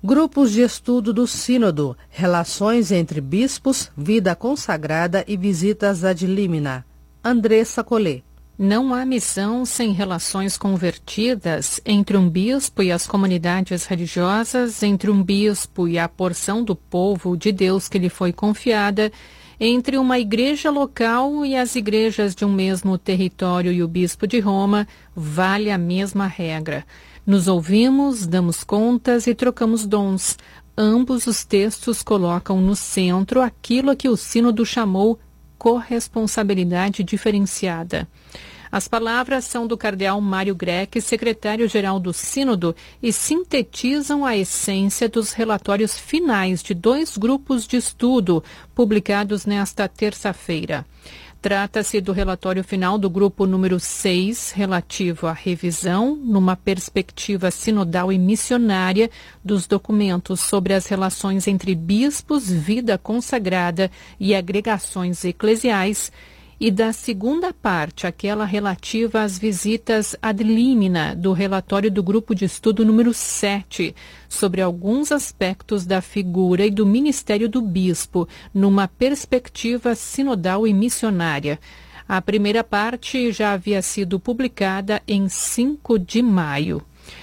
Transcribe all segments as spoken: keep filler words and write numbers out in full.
Grupos de estudo do Sínodo, relações entre bispos, vida consagrada e visitas ad limina. Andressa Collet. Não há missão sem relações convertidas entre um bispo e as comunidades religiosas, entre um bispo e a porção do povo de Deus que lhe foi confiada, entre uma igreja local e as igrejas de um mesmo território e o bispo de Roma, vale a mesma regra. Nos ouvimos, damos contas e trocamos dons. Ambos os textos colocam no centro aquilo a que o Sínodo chamou corresponsabilidade diferenciada. As palavras são do cardeal Mário Grech, secretário-geral do Sínodo, e sintetizam a essência dos relatórios finais de dois grupos de estudo, publicados nesta terça-feira. Trata-se do relatório final do grupo número seis, relativo à revisão, numa perspectiva sinodal e missionária, dos documentos sobre as relações entre bispos, vida consagrada e agregações eclesiais, e da segunda parte, aquela relativa às visitas ad limina, do relatório do grupo de estudo número sete, sobre alguns aspectos da figura e do ministério do bispo, numa perspectiva sinodal e missionária. A primeira parte já havia sido publicada em cinco de maio.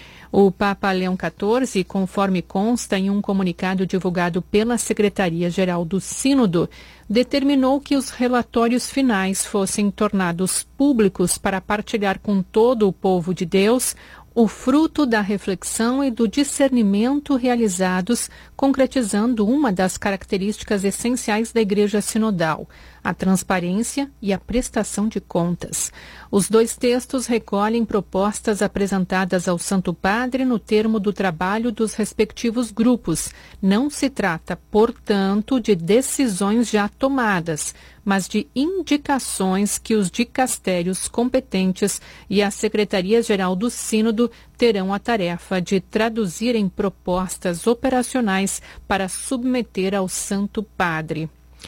O Papa Leão quatorze, conforme consta em um comunicado divulgado pela Secretaria-Geral do Sínodo, determinou que os relatórios finais fossem tornados públicos para partilhar com todo o povo de Deus o fruto da reflexão e do discernimento realizados, concretizando uma das características essenciais da Igreja Sinodal, a transparência e a prestação de contas. Os dois textos recolhem propostas apresentadas ao Santo Padre no termo do trabalho dos respectivos grupos. Não se trata, portanto, de decisões já tomadas, mas de indicações que os dicastérios competentes e a Secretaria-Geral do Sínodo terão a tarefa de traduzir em propostas operacionais para submeter ao Santo Padre.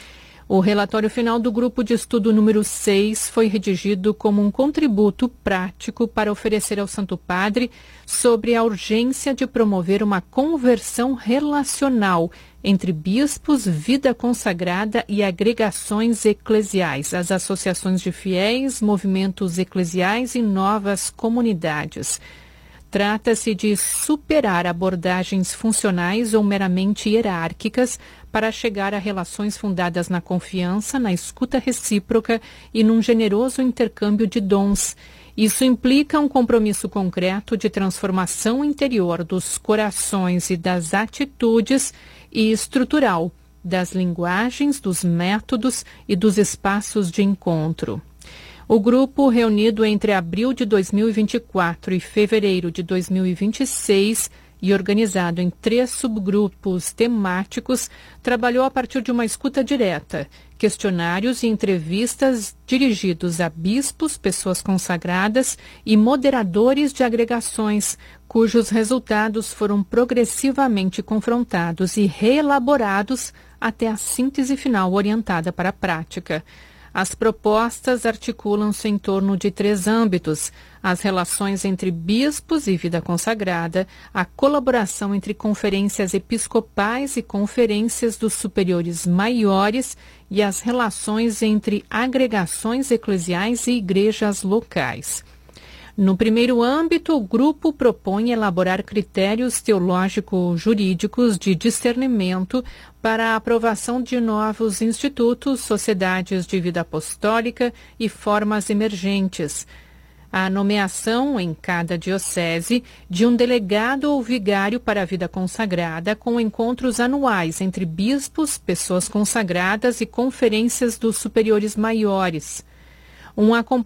O relatório final do grupo de estudo número seis foi redigido como um contributo prático para oferecer ao Santo Padre sobre a urgência de promover uma conversão relacional entre bispos, vida consagrada e agregações eclesiais, as associações de fiéis, movimentos eclesiais e novas comunidades. Trata-se de superar abordagens funcionais ou meramente hierárquicas para chegar a relações fundadas na confiança, na escuta recíproca e num generoso intercâmbio de dons. Isso implica um compromisso concreto de transformação interior dos corações e das atitudes e estrutural das linguagens, dos métodos e dos espaços de encontro. O grupo, reunido entre abril de dois mil e vinte e quatro e fevereiro de dois mil e vinte e seis e organizado em três subgrupos temáticos, trabalhou a partir de uma escuta direta, questionários e entrevistas dirigidos a bispos, pessoas consagradas e moderadores de agregações, cujos resultados foram progressivamente confrontados e reelaborados até a síntese final orientada para a prática. As propostas articulam-se em torno de três âmbitos: as relações entre bispos e vida consagrada, a colaboração entre conferências episcopais e conferências dos superiores maiores e as relações entre agregações eclesiais e igrejas locais. No primeiro âmbito, o grupo propõe elaborar critérios teológico-jurídicos de discernimento para a aprovação de novos institutos, sociedades de vida apostólica e formas emergentes. A nomeação, em cada diocese, de um delegado ou vigário para a vida consagrada, com encontros anuais entre bispos, pessoas consagradas e conferências dos superiores maiores. Um acompanhamento